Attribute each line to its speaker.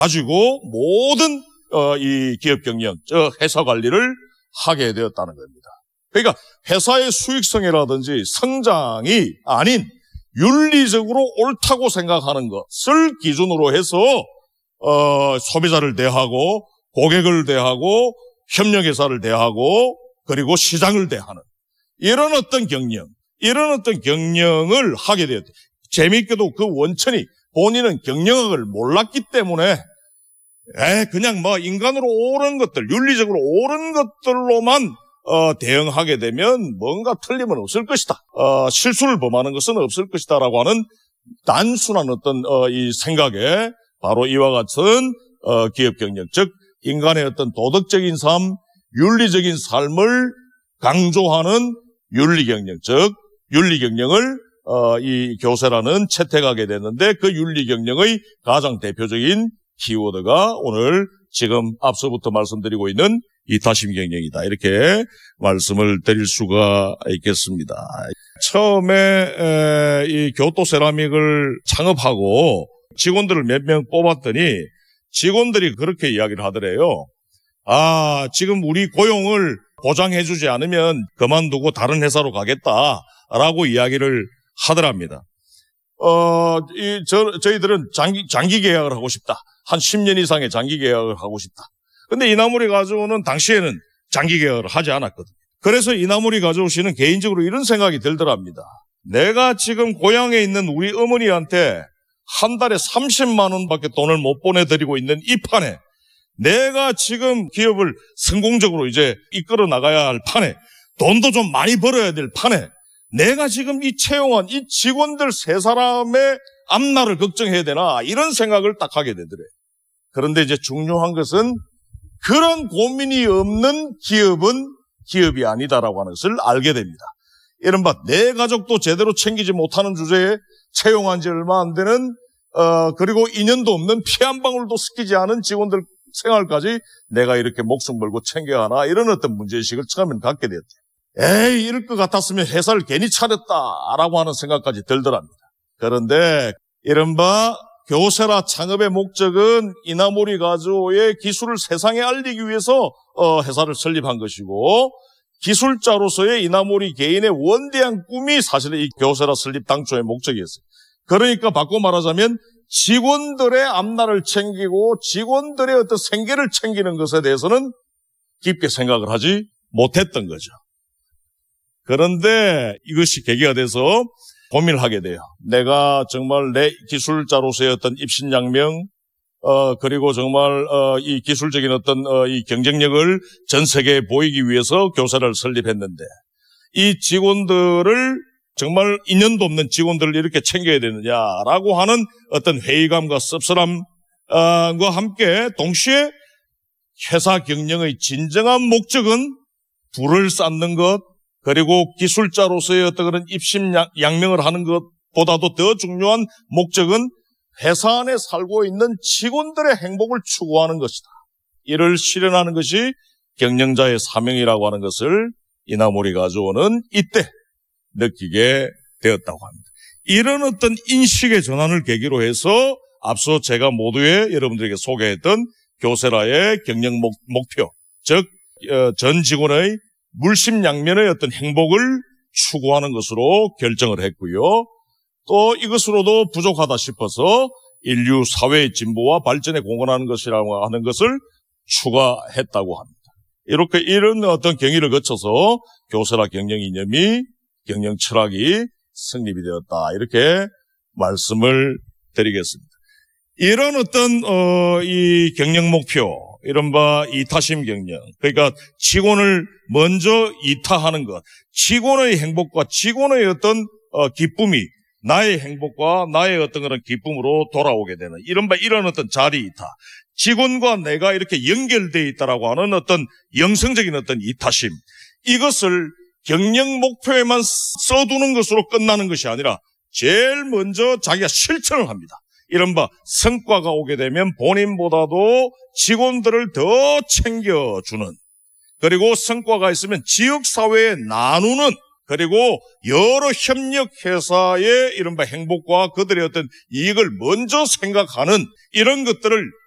Speaker 1: 가지고 모든 이 기업 경영, 회사 관리를 하게 되었다는 겁니다. 그러니까 회사의 수익성이라든지 성장이 아닌 윤리적으로 옳다고 생각하는 것을 기준으로 해서 소비자를 대하고 고객을 대하고 협력회사를 대하고 그리고 시장을 대하는 이런 어떤 경영을 하게 되었다. 재미있게도 그 원천이 본인은 경영학을 몰랐기 때문에 그냥 뭐 인간으로 옳은 것들, 윤리적으로 옳은 것들로만 대응하게 되면 뭔가 틀림은 없을 것이다. 실수를 범하는 것은 없을 것이다라고 하는 단순한 어떤 이 생각에 바로 이와 같은 기업 경영, 즉 인간의 어떤 도덕적인 삶, 윤리적인 삶을 강조하는 윤리 경영, 즉 윤리 경영을 이 교세라는 채택하게 됐는데 그 윤리 경영의 가장 대표적인 키워드가 오늘 지금 앞서부터 말씀드리고 있는 이타심 경영이다. 이렇게 말씀을 드릴 수가 있겠습니다. 처음에 이 교토 세라믹을 창업하고 직원들을 몇 명 뽑았더니 직원들이 그렇게 이야기를 하더래요. 지금 우리 고용을 보장해주지 않으면 그만두고 다른 회사로 가겠다라고 이야기를 하더랍니다. 저희들은 장기 계약을 하고 싶다. 한 10년 이상의 장기 계약을 하고 싶다. 근데 이나무리 가조는 당시에는 장기 계약을 하지 않았거든요. 그래서 이나무리 가조 씨는 개인적으로 이런 생각이 들더랍니다. 내가 지금 고향에 있는 우리 어머니한테 한 달에 30만 원밖에 돈을 못 보내드리고 있는 이 판에 내가 지금 기업을 성공적으로 이제 이끌어 나가야 할 판에 돈도 좀 많이 벌어야 될 판에 내가 지금 이 채용한 이 직원들 3사람의 앞날을 걱정해야 되나 이런 생각을 딱 하게 되더래요. 그런데 이제 중요한 것은 그런 고민이 없는 기업은 기업이 아니다라고 하는 것을 알게 됩니다. 이른바 내 가족도 제대로 챙기지 못하는 주제에 채용한 지 얼마 안 되는 그리고 인연도 없는 피 한 방울도 섞이지 않은 직원들 생활까지 내가 이렇게 목숨 걸고 챙겨야 하나 이런 어떤 문제의식을 처음엔 갖게 되었죠. 이럴 것 같았으면 회사를 괜히 차렸다라고 하는 생각까지 들더랍니다. 그런데 이른바 교세라 창업의 목적은 이나모리 가조의 기술을 세상에 알리기 위해서 회사를 설립한 것이고 기술자로서의 이나모리 개인의 원대한 꿈이 사실은 이 교세라 설립 당초의 목적이었어요. 그러니까 바꿔 말하자면 직원들의 앞날을 챙기고 직원들의 어떤 생계를 챙기는 것에 대해서는 깊게 생각을 하지 못했던 거죠. 그런데 이것이 계기가 돼서 고민을 하게 돼요. 내가 정말 내 기술자로서의 어떤 입신양명, 그리고 정말 이 기술적인 어떤 이 경쟁력을 전 세계에 보이기 위해서 교세라를 설립했는데 이 직원들을 정말 인연도 없는 직원들을 이렇게 챙겨야 되느냐라고 하는 어떤 회의감과 씁쓸함과 함께 동시에 회사 경영의 진정한 목적은 부를 쌓는 것 그리고 기술자로서의 어떤 그런 입심양명을 하는 것보다도 더 중요한 목적은 회사 안에 살고 있는 직원들의 행복을 추구하는 것이다. 이를 실현하는 것이 경영자의 사명이라고 하는 것을 이나모리 가조는 이때 느끼게 되었다고 합니다. 이런 어떤 인식의 전환을 계기로 해서 앞서 제가 모두에 여러분들에게 소개했던 교세라의 경영 목표, 즉 전 직원의 물심양면의 어떤 행복을 추구하는 것으로 결정을 했고요. 또 이것으로도 부족하다 싶어서 인류 사회의 진보와 발전에 공헌하는 것이라고 하는 것을 추가했다고 합니다. 이렇게 이런 어떤 경위를 거쳐서 교세라 경영 이념이 경영 철학이 성립이 되었다. 이렇게 말씀을 드리겠습니다. 이런 어떤 이 경영 목표, 이른바 이타심 경영, 그러니까 직원을 먼저 이타하는 것, 직원의 행복과 직원의 어떤 기쁨이 나의 행복과 나의 어떤 그런 기쁨으로 돌아오게 되는 이른바 이런 어떤 자리 이타, 직원과 내가 이렇게 연결되어 있다라고 하는 어떤 영성적인 어떤 이타심, 이것을 경영 목표에만 써두는 것으로 끝나는 것이 아니라 제일 먼저 자기가 실천을 합니다. 이른바 성과가 오게 되면 본인보다도 직원들을 더 챙겨주는, 그리고 성과가 있으면 지역사회에 나누는, 그리고 여러 협력회사의 이른바 행복과 그들의 어떤 이익을 먼저 생각하는 이런 것들을